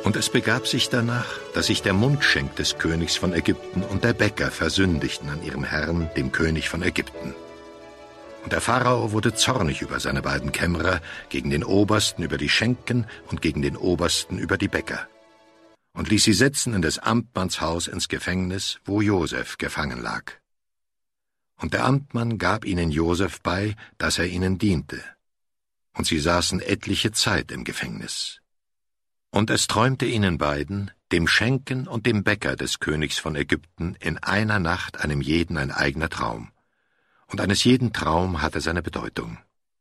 Und es begab sich danach, dass sich der Mundschenk des Königs von Ägypten und der Bäcker versündigten an ihrem Herrn, dem König von Ägypten. Und der Pharao wurde zornig über seine beiden Kämmerer, gegen den Obersten über die Schenken und gegen den Obersten über die Bäcker, und ließ sie setzen in des Amtmanns Haus ins Gefängnis, wo Josef gefangen lag. Und der Amtmann gab ihnen Josef bei, dass er ihnen diente. Und sie saßen etliche Zeit im Gefängnis. Und es träumte ihnen beiden, dem Schenken und dem Bäcker des Königs von Ägypten, in einer Nacht einem jeden ein eigener Traum. Und eines jeden Traum hatte seine Bedeutung.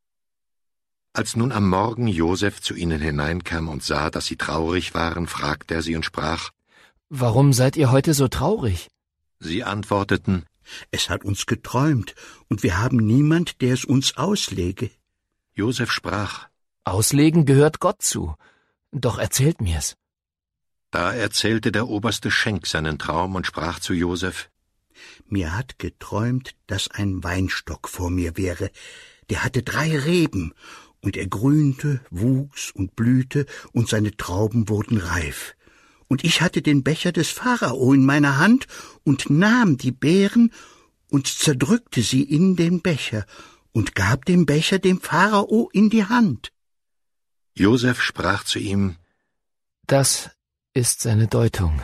Als nun am Morgen Josef zu ihnen hineinkam und sah, dass sie traurig waren, fragte er sie und sprach: »Warum seid ihr heute so traurig?« Sie antworteten: »Es hat uns geträumt, und wir haben niemand, der es uns auslege.« Josef sprach: »Auslegen gehört Gott zu. Doch erzählt mir's.« Da erzählte der oberste Schenk seinen Traum und sprach zu Josef: »Mir hat geträumt, dass ein Weinstock vor mir wäre. Der hatte 3 Reben, und er grünte, wuchs und blühte, und seine Trauben wurden reif. Und ich hatte den Becher des Pharao in meiner Hand und nahm die Beeren und zerdrückte sie in den Becher und gab den Becher dem Pharao in die Hand.« Josef sprach zu ihm: »Das ist seine Deutung.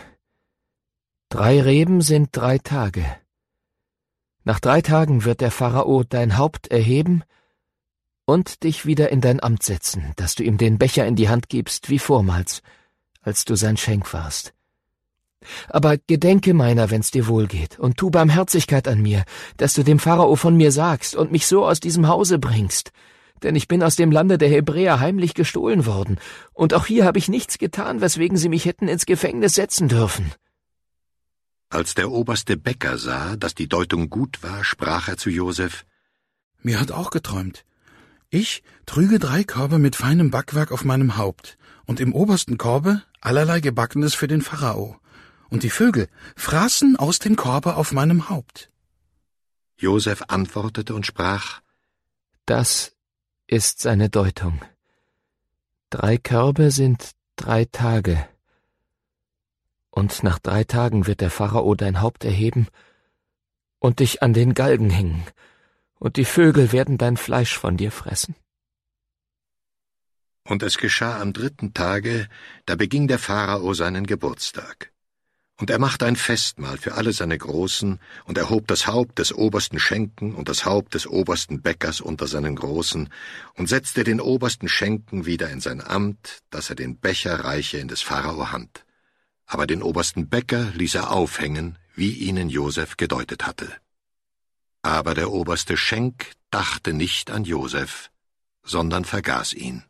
3 Reben sind 3 Tage. Nach 3 Tagen wird der Pharao dein Haupt erheben und dich wieder in dein Amt setzen, dass du ihm den Becher in die Hand gibst wie vormals, als du sein Schenk warst. Aber gedenke meiner, wenn's dir wohlgeht, und tu Barmherzigkeit an mir, dass du dem Pharao von mir sagst und mich so aus diesem Hause bringst. Denn ich bin aus dem Lande der Hebräer heimlich gestohlen worden, und auch hier habe ich nichts getan, weswegen sie mich hätten ins Gefängnis setzen dürfen.« Als der oberste Bäcker sah, dass die Deutung gut war, sprach er zu Josef: »Mir hat auch geträumt. Ich trüge 3 Körbe mit feinem Backwerk auf meinem Haupt, und im obersten Korbe allerlei Gebackenes für den Pharao. Und die Vögel fraßen aus dem Korbe auf meinem Haupt.« Josef antwortete und sprach: »Das ist seine Deutung. 3 Körbe sind 3 Tage. Und nach 3 Tagen wird der Pharao dein Haupt erheben und dich an den Galgen hängen, und die Vögel werden dein Fleisch von dir fressen.« Und es geschah am 3. Tage, da beging der Pharao seinen Geburtstag. Und er machte ein Festmahl für alle seine Großen und erhob das Haupt des obersten Schenken und das Haupt des obersten Bäckers unter seinen Großen und setzte den obersten Schenken wieder in sein Amt, dass er den Becher reiche in des Pharao Hand. Aber den obersten Bäcker ließ er aufhängen, wie ihnen Josef gedeutet hatte. Aber der oberste Schenk dachte nicht an Josef, sondern vergaß ihn.